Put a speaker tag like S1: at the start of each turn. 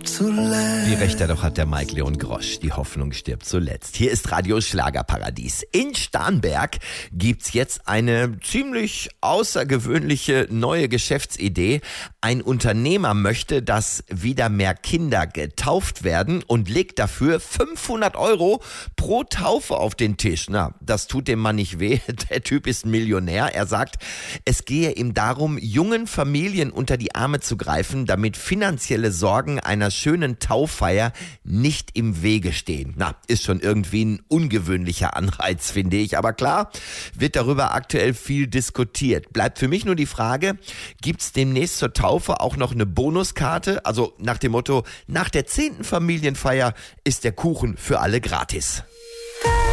S1: zuletzt.
S2: Wie recht er doch hat der Mike Leon Grosch. Die Hoffnung stirbt zuletzt. Hier ist Radio Schlagerparadies. In Starnberg gibt's jetzt eine ziemlich außergewöhnliche neue Geschäftsidee. Ein Unternehmer möchte, dass wieder mehr Kinder getauft werden und legt dafür 500 € pro Taufe auf den Tisch. Na, das tut dem Mann nicht weh. Der Typ ist Millionär. Er sagt, es gehe ihm darum, jungen Familien unter die Arme zu greifen, damit finanzielle Sorgen einer schönen Tauffeier nicht im Wege stehen. Na, ist schon irgendwie ein ungewöhnlicher Anreiz, finde ich. Aber klar, wird darüber aktuell viel diskutiert. Bleibt für mich nur die Frage, gibt's demnächst zur Taufe auch noch eine Bonuskarte? Also nach dem Motto, nach der 10. Familienfeier ist der Kuchen für alle gratis.